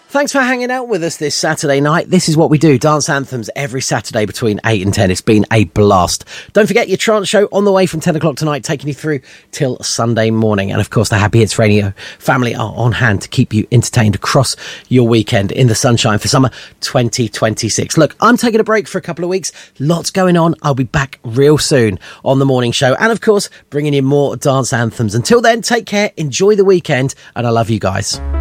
Thanks for hanging out with us this Saturday night. This is what we do, dance anthems every Saturday between 8 and 10. It's been a blast. Don't forget your trance show on the way from 10 o'clock tonight, taking you through till Sunday morning. And of course, the Happy Hits Radio family are on hand to keep you entertained across your weekend in the sunshine for summer 2026. Look, I'm taking a break for a couple of weeks. Lots going on. I'll be back real soon on the morning show. And of course, bringing you more dance anthems. Until then, take care, enjoy the weekend, and I love you guys.